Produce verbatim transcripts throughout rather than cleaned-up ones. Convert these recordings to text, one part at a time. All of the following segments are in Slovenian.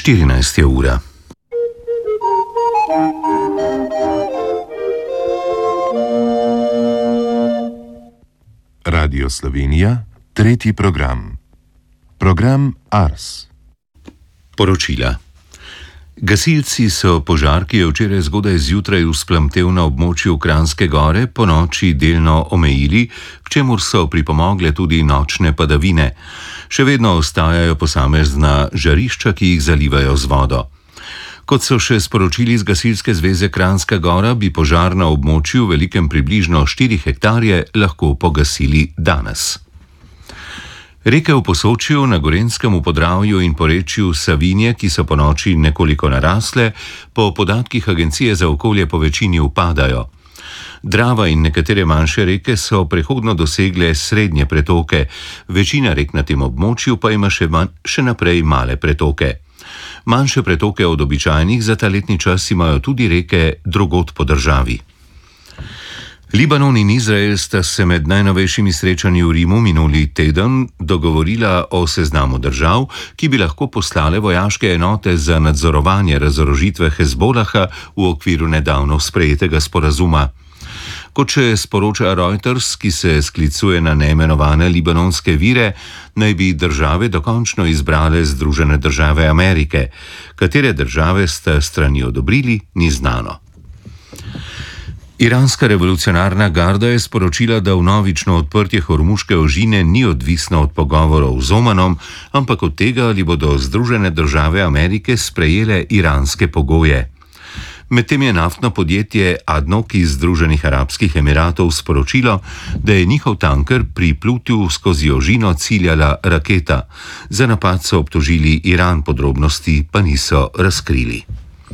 štirinajst je ura. Radio Slovenija, tretji program. Program Ars. Poročila. Gasilci so požar, ki je včeraj zgodaj zjutraj vzplamtel na območju Kranjske Gore, ponoči delno omejili, k čemur so pripomogle tudi nočne padavine. Še vedno ostajajo posamezna žarišča, ki jih zalivajo z vodo. Kot so še sporočili z Gasilske zveze Kranjska Gora, bi požar na območju velikem približno štiri hektarje lahko pogasili danes. Reke v Posočju, na Gorenjskem, v Podravju in porečju Savinje, ki so ponoči nekoliko narasle, po podatkih Agencije za okolje po večini upadajo. Drava in nekatere manjše reke so prehodno dosegle srednje pretoke, večina rek na tem območju pa ima še, man, še naprej male pretoke. Manjše pretoke od običajnih za ta letni čas imajo tudi reke drugod po državi. Libanon in Izrael sta se med najnovejšimi srečanji v Rimu minuli teden dogovorila o seznamu držav, ki bi lahko poslale vojaške enote za nadzorovanje razorožitve Hezbolaha v okviru nedavno sprejetega sporazuma. Kot še sporoča Reuters, ki se sklicuje na neimenovane libanonske vire, naj bi države dokončno izbrale Združene države Amerike. Katere države sta strani odobrili, ni znano. Iranska revolucionarna garda je sporočila, da vnovično odprtje Hormuške ožine ni odvisno od pogovorov z Omanom, ampak od tega, ali bodo Združene države Amerike sprejele iranske pogoje. Medtem je naftno podjetje ADNOC iz Združenih arabskih emiratov sporočilo, da je njihov tanker pri plutju skozi ožino ciljala raketa. Za napad so obtožili Iran, podrobnosti pa niso razkrili.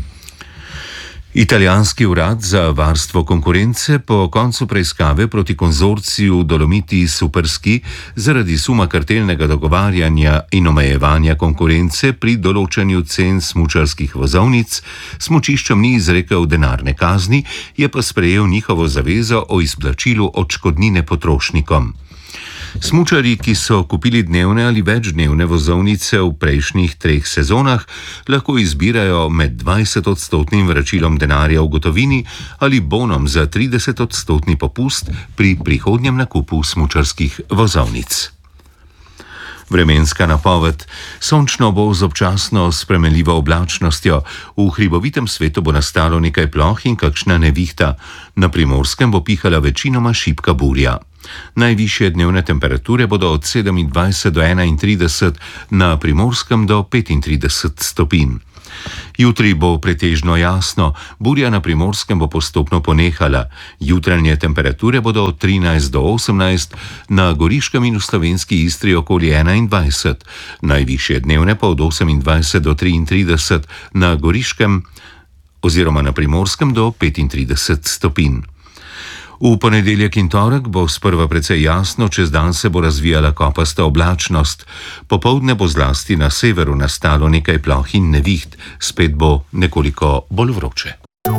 Italijanski urad za varstvo konkurence po koncu preiskave proti konzorciju Dolomiti Superski zaradi suma kartelnega dogovarjanja in omejevanja konkurence pri določanju cen smučarskih vozovnic smučiščem ni izrekel denarne kazni, je pa sprejel njihovo zavezo o izplačilu odškodnine potrošnikom. Smučarji, ki so kupili dnevne ali večdnevne vozovnice v prejšnjih treh sezonah, lahko izbirajo med dvajsetodstotnim vračilom denarja v gotovini ali bonom za tridesetodstotni popust pri prihodnjem nakupu smučarskih vozovnic. Vremenska napoved. Sončno bo z občasno spremenljivo oblačnostjo. V hribovitem svetu bo nastalo nekaj ploh in kakšna nevihta. Na Primorskem bo pihala večinoma šibka burja. Najvišje dnevne temperature bodo od sedemindvajset do enaintrideset, na Primorskem do petintrideset stopinj. Jutri bo pretežno jasno, burja na Primorskem bo postopno ponehala. Jutranje temperature bodo od trinajst do osemnajst, na Goriškem in v slovenski Istri okoli enaindvajset, najvišje dnevne pa od osemindvajset do triintrideset, na Goriškem oziroma na Primorskem do petintrideset stopinj. V ponedeljek in torek bo sprva precej jasno, čez dan se bo razvijala kopasta oblačnost. Popoldne bo zlasti na severu nastalo nekaj ploh in neviht, spet bo nekoliko bolj vroče.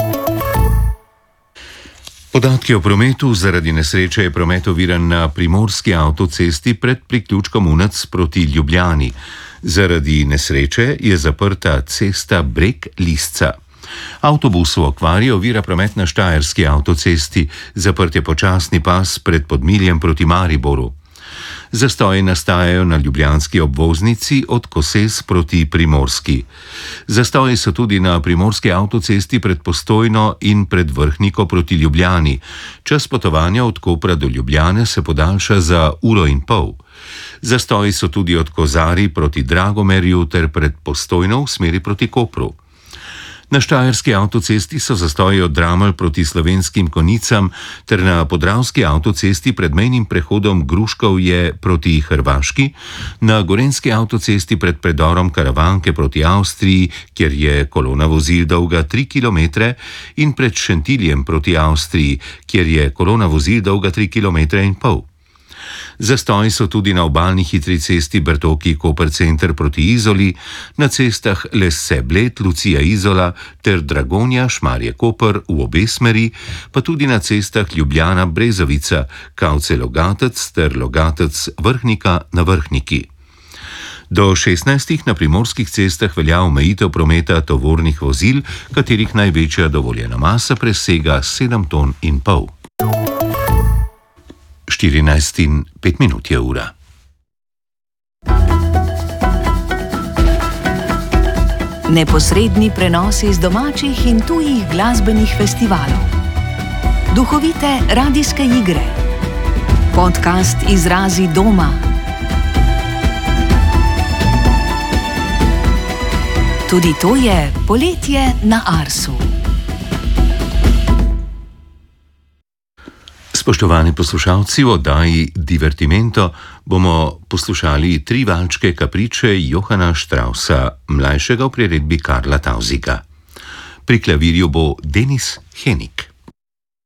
Podatki o prometu. Zaradi nesreče je promet oviran na primorski avtocesti pred priključkom Unec proti Ljubljani. Zaradi nesreče je zaprta cesta Breg-Lisca. Avtobus v okvari ovira promet na štajerski avtocesti, zaprt je počasni pas pred Podmiljem proti Mariboru. Zastoji nastajajo na ljubljanski obvoznici od Koses proti Primorski. Zastoji so tudi na primorski avtocesti pred Postojno in pred Vrhniko proti Ljubljani. Čas potovanja od Kopra do Ljubljane se podaljša za uro in pol. Zastoji so tudi od Kozarij proti Dragomerju ter pred Postojno v smeri proti Kopru. Na štajerski avtocesti so zastoji od Dramelj proti Slovenskim Konjicam ter na podravski avtocesti pred mejnim prehodom Gruškovje proti Hrvaški, na gorenjski avtocesti pred predorom Karavanke proti Avstriji, kjer je kolona vozil dolga tri kilometre, in pred Šentiljem proti Avstriji, kjer je kolona vozil dolga tri kilometre in pol. Zastoji so tudi na obalni hitri cesti Bertoki-Koper center proti Izoli, na cestah Lesse-Bled, Lucija-Izola ter Dragonja-Šmarje-Koper v obe smeri, pa tudi na cestah Ljubljana-Brezovica, Kavce-Logatec ter Logatec-Vrhnika na Vrhniki. Do šestnajstih na primorskih cestah velja omejitev prometa tovornih vozil, katerih največja dovoljena masa presega sedem ton in pol. štirinajst in pet minut je ura. Neposredni prenosi iz domačih in tujih glasbenih festivalov. Duhovite radijske igre. Podcast Izrazi doma. Tudi to je poletje na Arsu. Spoštovani poslušalci, v oddaji Divertimento bomo poslušali tri valčke kapriče Johana Straussa, mlajšega v priredbi Karla Tausziga. Pri klavirju bo Denis Henig.